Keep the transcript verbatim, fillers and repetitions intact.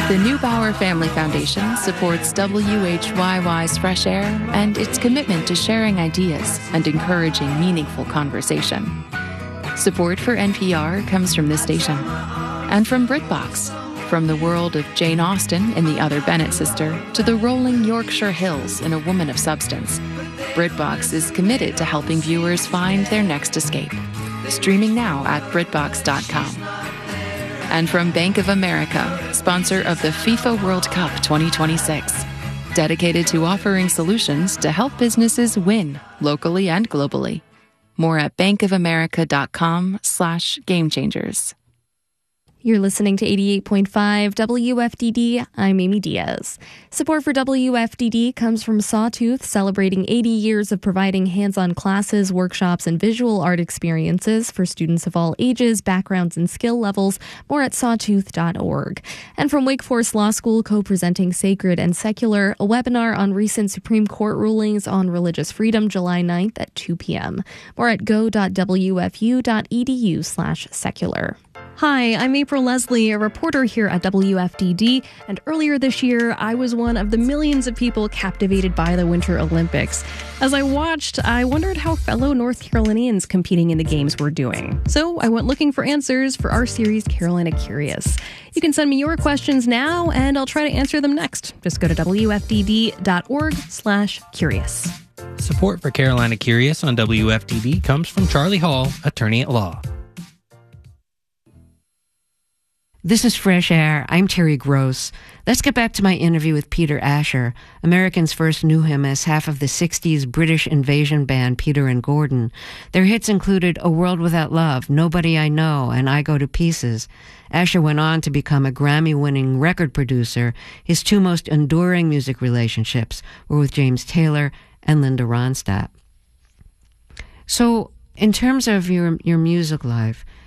The Neubauer Family Foundation supports W H Y Y's Fresh Air and its commitment to sharing ideas and encouraging meaningful conversation. Support for N P R comes from this station and from BritBox, from the world of Jane Austen in The Other Bennet Sister to the rolling Yorkshire Hills in A Woman of Substance. BritBox is committed to helping viewers find their next escape. Streaming now at BritBox dot com. And from Bank of America, sponsor of the FIFA World Cup twenty twenty-six. Dedicated to offering solutions to help businesses win locally and globally. More at bankofamerica.com slash game changers. You're listening to eighty-eight point five W F D D. I'm Amy Diaz. Support for W F D D comes from Sawtooth, celebrating eighty years of providing hands-on classes, workshops, and visual art experiences for students of all ages, backgrounds, and skill levels. More at sawtooth dot org. And from Wake Forest Law School, co-presenting Sacred and Secular, a webinar on recent Supreme Court rulings on religious freedom, July ninth at two p.m. More at go dot w f u dot e d u slash secular. Hi, I'm April Leslie, a reporter here at W F D D, and earlier this year, I was one of the millions of people captivated by the Winter Olympics. As I watched, I wondered how fellow North Carolinians competing in the games were doing. So I went looking for answers for our series, Carolina Curious. You can send me your questions now, and I'll try to answer them next. Just go to w f d d dot org slash curious. Support for Carolina Curious on W F D D comes from Charlie Hall, attorney at law. This is Fresh Air. I'm Terry Gross. Let's get back to my interview with Peter Asher. Americans first knew him as half of the sixties British invasion band Peter and Gordon. Their hits included A World Without Love, Nobody I Know, and I Go to Pieces. Asher went on to become a Grammy-winning record producer. His two most enduring music relationships were with James Taylor and Linda Ronstadt. So, in terms of your, your music life,